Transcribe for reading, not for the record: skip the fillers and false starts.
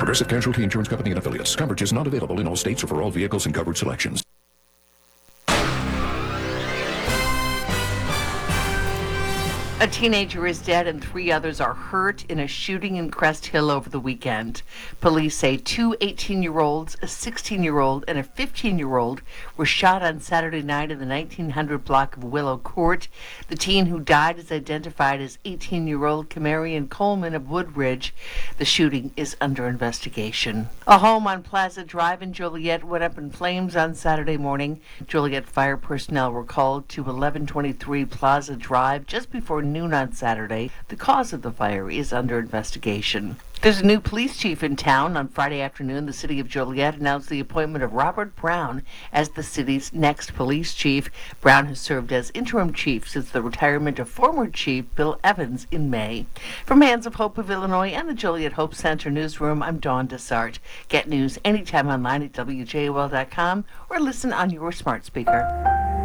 Progressive Casualty Insurance Company and Affiliates. Coverage is not available in all states or for all vehicles and covered selections. A teenager is dead and 3 others are hurt in a shooting in Crest Hill over the weekend. Police say 2 18-year-olds, a 16-year-old, and a 15-year-old were shot on Saturday night in the 1900 block of Willow Court. The teen who died is identified as 18-year-old Camarian Coleman of Woodridge. The shooting is under investigation. A home on Plaza Drive in Joliet went up in flames on Saturday morning. Joliet fire personnel were called to 1123 Plaza Drive just before noon on Saturday. The cause of the fire is under investigation. There's a new police chief in town. On Friday afternoon, the city of Joliet announced the appointment of Robert Brown as the city's next police chief. Brown has served as interim chief since the retirement of former chief Bill Evans in May. From Hands of Hope of Illinois and the Joliet Hope Center newsroom, I'm Dawn Desart. Get news anytime online at WJOL.com or listen on your smart speaker.